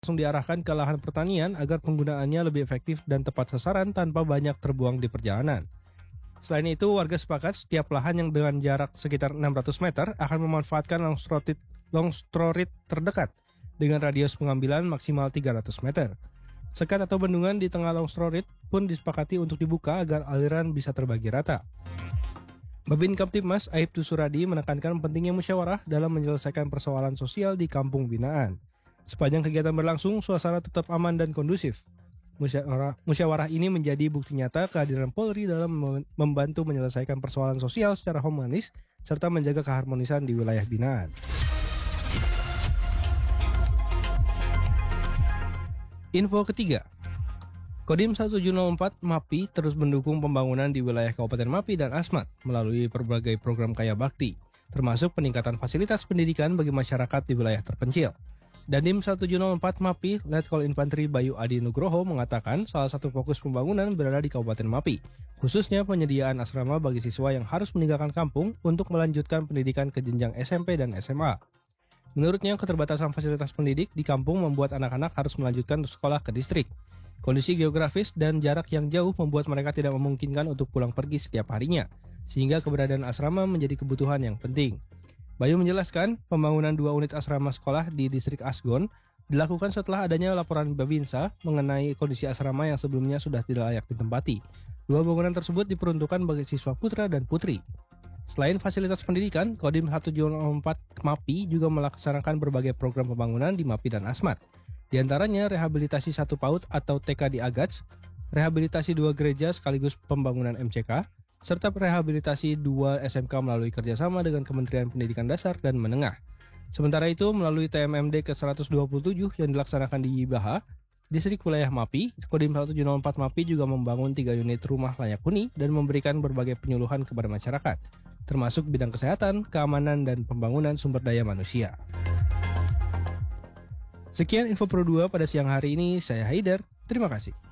langsung diarahkan ke lahan pertanian agar penggunaannya lebih efektif dan tepat sasaran tanpa banyak terbuang di perjalanan. Selain itu, warga sepakat setiap lahan yang dengan jarak sekitar 600 meter akan memanfaatkan longstrorit terdekat dengan radius pengambilan maksimal 300 meter. Sekat atau bendungan di tengah longstrorit pun disepakati untuk dibuka agar aliran bisa terbagi rata. Babin Kamtibmas Aibtu Suradi menekankan pentingnya musyawarah dalam menyelesaikan persoalan sosial di kampung binaan. Sepanjang kegiatan berlangsung, suasana tetap aman dan kondusif. Musyawarah ini menjadi bukti nyata kehadiran Polri dalam membantu menyelesaikan persoalan sosial secara humanis serta menjaga keharmonisan di wilayah binaan. Info ketiga, Kodim 1704 MAPI terus mendukung pembangunan di wilayah Kabupaten Mapi dan Asmat melalui berbagai program kaya bakti, termasuk peningkatan fasilitas pendidikan bagi masyarakat di wilayah terpencil. Dandim 1704 MAPI, Letkol Infanteri Bayu Adi Nugroho mengatakan salah satu fokus pembangunan berada di Kabupaten Mapi, khususnya penyediaan asrama bagi siswa yang harus meninggalkan kampung untuk melanjutkan pendidikan ke jenjang SMP dan SMA. Menurutnya, keterbatasan fasilitas pendidik di kampung membuat anak-anak harus melanjutkan sekolah ke distrik. Kondisi geografis dan jarak yang jauh membuat mereka tidak memungkinkan untuk pulang pergi setiap harinya, sehingga keberadaan asrama menjadi kebutuhan yang penting. Bayu menjelaskan, pembangunan 2 unit asrama sekolah di distrik Asgon dilakukan setelah adanya laporan Babinsa mengenai kondisi asrama yang sebelumnya sudah tidak layak ditempati. 2 bangunan tersebut diperuntukkan bagi siswa putra dan putri. Selain fasilitas pendidikan, Kodim 1704 MAPI juga melaksanakan berbagai program pembangunan di Mapi dan Asmat. Di antaranya rehabilitasi 1 PAUD atau TK di Agats, rehabilitasi 2 gereja sekaligus pembangunan MCK, serta rehabilitasi 2 SMK melalui kerjasama dengan Kementerian Pendidikan Dasar dan Menengah. Sementara itu, melalui TMMD ke-127 yang dilaksanakan di Ibaha, distrik wilayah Mapi, Kodim 1704 Mapi juga membangun 3 unit rumah layak huni dan memberikan berbagai penyuluhan kepada masyarakat, termasuk bidang kesehatan, keamanan, dan pembangunan sumber daya manusia. Sekian info Pro 2 pada siang hari ini, saya Haidar, terima kasih.